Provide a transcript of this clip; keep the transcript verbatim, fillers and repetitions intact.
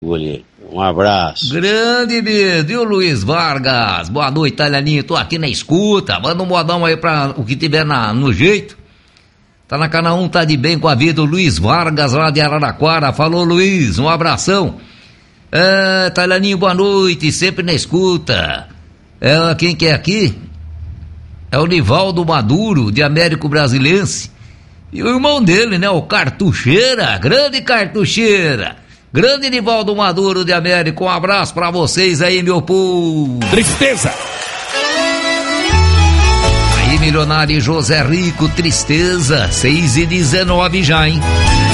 Um abraço. Grande mesmo, e o Luiz Vargas? Boa noite, Italianinho. Tô aqui na escuta. Manda um modão aí pra o que tiver na, no jeito. Tá na Canal um, tá de bem com a vida. O Luiz Vargas, lá de Araraquara. Falou, Luiz, um abração. É, Italianinho, boa noite, sempre na escuta. É, quem que é aqui? É o Nivaldo Maduro, de Américo Brasilense. E o irmão dele, né, o Cartucheira, grande Cartucheira. Grande Nivaldo Maduro de América, um abraço pra vocês aí, meu povo. Tristeza. Aí, milionário José Rico, tristeza, seis e dezenove já, hein?